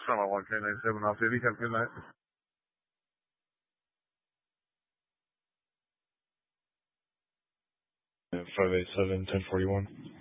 Channel 1K97 off duty. Have a good night. 587-1041.